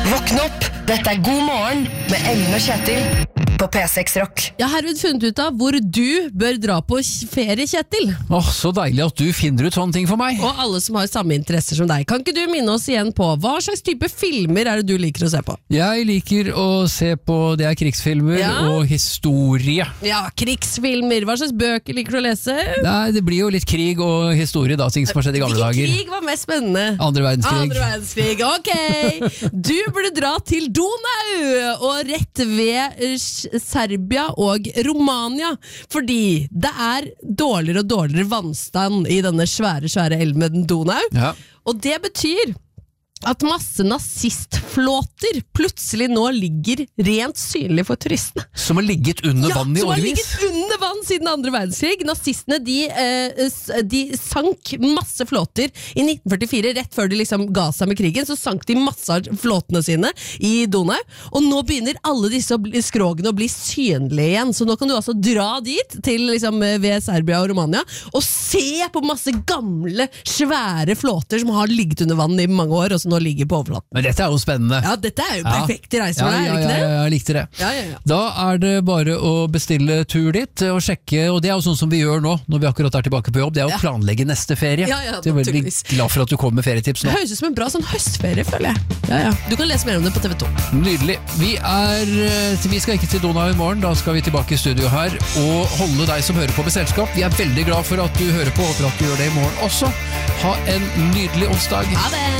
Våkn opp, dette God morgen med Ellen og Kjetil på P6 Rock. Jeg har herved funnet ut av hvor du bør dra på ferie, Kjetil. Så deilig at du finner ut sånne ting for meg. Og alle som har samme interesser som deg. Kan ikke du minne oss igjen på hva slags type filmer er det du liker å se på? Jeg liker å se på det er krigsfilmer og historie. Ja, krigsfilmer. Hva slags bøker liker du å lese? Nei, det blir jo litt krig og historie da, ting som har skjedd i gamle dager. Hvilken krig var mest spennende? Andre verdenskrig. Andre verdenskrig, ok. Du burde dra til Donau, og rett ved Serbia og Romania, fordi det er dårligere og dårligere vannstand i denne svære elven Donau, og det betyr at masse nazistflåter plutselig nå ligger rent synlig for turistene. Som har ligget under vann i årevis? Ja, som har ligget under vann siden andre verdenskrig. Nazistene, de sank masse flåter i 1944, rett før de liksom ga seg med krigen, så sank de masse av flåtene sine i Donau, og nå begynner alle disse skrogene å bli synlige igjen, så nå kan du altså dra dit, til liksom ved Serbia og Romania, og se på masse gamle, svære flåter som har ligget under vann i mange år, og som nå ligger på overflaten. Men dette er jo spennende. Ja, dette er jo perfekt reise for deg, er det ikke det? Ja, jeg likte det. Ja. Da er det bare å bestille tur dit og sjekke, og det er jo sånn som vi gjør nå, når vi akkurat er tilbake på jobb, det er å planlegge neste ferie. Ja, jeg er veldig glad for at du kommer med ferietips nå. Det høres ut som en bra sånn høstferie, føler jeg. Ja. Du kan lese mer om det på TV 2. Nydelig. Vi skal ikke til Donau i morgen, da skal vi tilbake i studio her, og holde deg som hører på med selskap. Vi er veldig glad for at du hører på, og håper at du gjør det i morgen også. Ha en nydelig onsdag. Ha det!